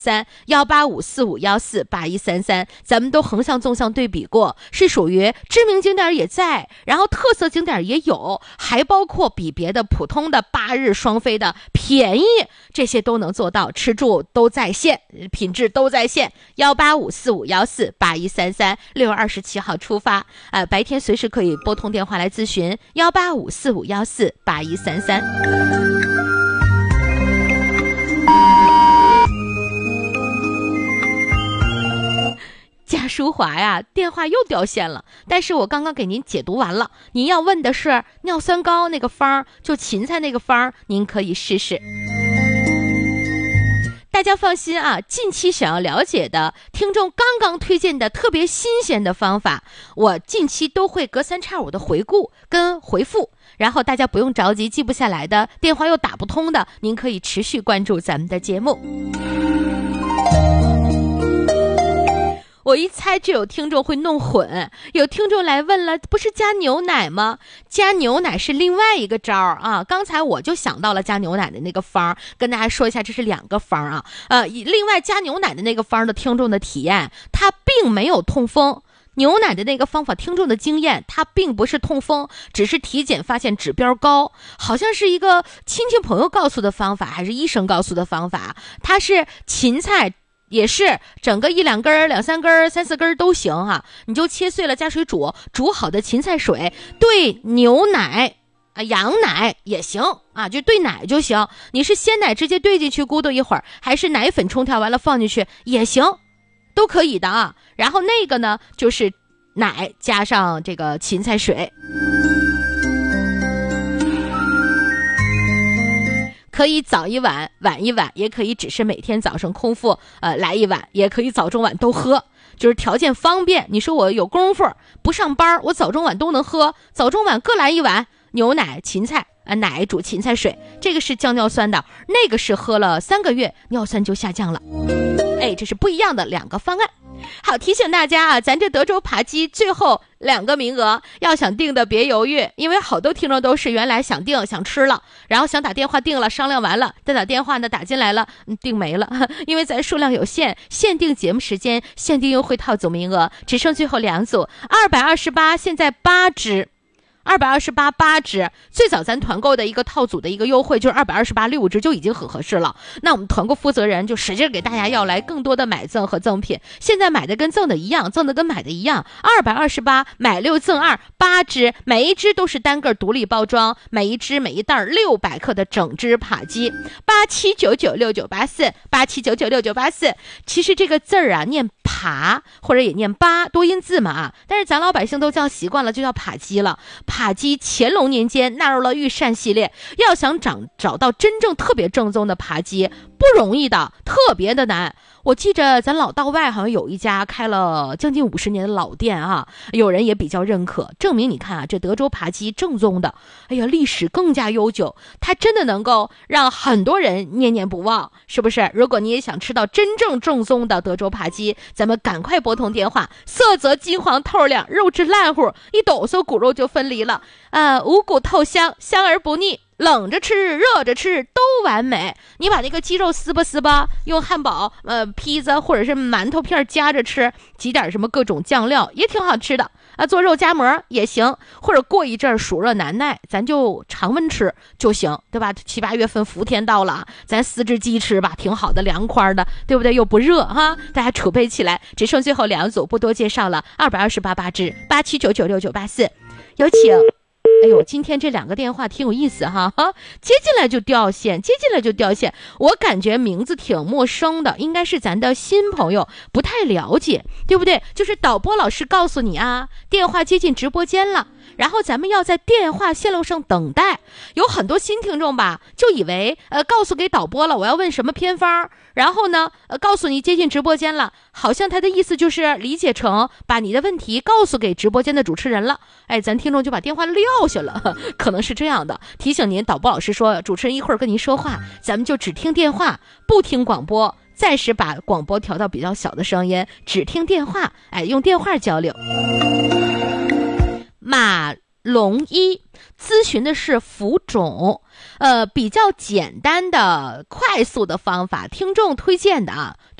18545148133，咱们都横向纵向对比过，是属于知名景点也在，然后特色景点也有，还包括比别的普通的8日双飞的便宜，这些都能做到，吃住都在线，品质都在线。18545148133，6月27号出发，白天随时可以拨通电话来咨询18545148133。贾淑华呀，电话又掉线了，但是我刚刚给您解读完了，您要问的是尿酸高那个方，就芹菜那个方，您可以试试。大家放心啊，近期想要了解的听众刚刚推荐的特别新鲜的方法，我近期都会隔3差5的回顾跟回复，然后大家不用着急，记不下来的，电话又打不通的，您可以持续关注咱们的节目。我一猜就有听众会弄混，有听众来问了，不是加牛奶吗？加牛奶是另外一个招啊！刚才我就想到了加牛奶的那个方，跟大家说一下，这是2个方啊。另外加牛奶的那个方的听众的体验，它并没有痛风。牛奶的那个方法，听众的经验，它并不是痛风，只是体检发现指标高，好像是一个亲戚朋友告诉的方法，还是医生告诉的方法。它是芹菜。也是整个1、2根、2、3根、3、4根都行哈，你就切碎了加水煮，煮好的芹菜水兑牛奶羊奶也行啊，就兑奶就行。你是鲜奶直接兑进去咕嘟一会儿，还是奶粉冲调完了放进去也行，都可以的啊。然后那个呢，就是奶加上这个芹菜水。可以早一碗晚一碗，也可以只是每天早上空腹来一碗，也可以早中晚都喝，就是条件方便。你说我有功夫不上班，我早中晚都能喝，早中晚各来一碗牛奶芹菜奶煮芹菜水，这个是降尿酸的，那个是喝了3个月尿酸就下降了。这是不一样的2个方案。好，提醒大家啊，咱这德州扒鸡最后2个名额，要想订的别犹豫，因为好多听众都是原来想订想吃了，然后想打电话订了，商量完了再打电话呢打进来了，订没了，因为咱数量有限，限定节目时间，限定优惠套组名额，只剩最后2组，228现在8只。228 8只，最早咱团购的一个套组的一个优惠就是228 6只就已经很合适了。那我们团购负责人就使劲给大家要来更多的买赠和赠品，现在买的跟赠的一样，赠的跟买的一样，228买6赠2 8只，每一只都是单个独立包装，每一只每一袋600克的整只扒鸡，87996984 87996984。其实这个字儿啊念扒或者也念八，多音字嘛但是咱老百姓都叫习惯了，就叫扒鸡了。扒鸡乾隆年间纳入了御膳系列，要想找到真正特别正宗的扒鸡不容易的，特别的难。我记着咱老道外好像有一家开了将近50年的老店啊，有人也比较认可，证明你看啊，这德州扒鸡正宗的，历史更加悠久，它真的能够让很多人念念不忘，是不是？如果你也想吃到真正正宗的德州扒鸡，咱们赶快拨通电话，色泽金黄透亮，肉质烂乎，一抖擞骨肉就分离了，五谷透香，香而不腻。冷着吃热着吃都完美，你把那个鸡肉撕吧，用汉堡披萨或者是馒头片夹着吃，挤点什么各种酱料也挺好吃的做肉夹馍也行，或者过一阵暑热难耐咱就常温吃就行，对吧？7、8月份伏天到了，咱4只鸡吃吧，挺好的，凉快的，对不对？又不热哈，大家储备起来，只剩最后2组，不多介绍了，228 8只87996984，有请。今天这2个电话挺有意思哈，接进来就掉线，我感觉名字挺陌生的，应该是咱的新朋友，不太了解，对不对？就是导播老师告诉你啊，电话接进直播间了，然后咱们要在电话线路上等待。有很多新听众吧，就以为告诉给导播了我要问什么偏方，然后呢告诉你接进直播间了，好像他的意思就是理解成把你的问题告诉给直播间的主持人了，咱听众就把电话撂下了，可能是这样的。提醒您，导播老师说主持人一会儿跟您说话，咱们就只听电话不听广播，暂时把广播调到比较小的声音，只听电话，用电话交流。马龙医，咨询的是浮肿。比较简单的快速的方法，听众推荐的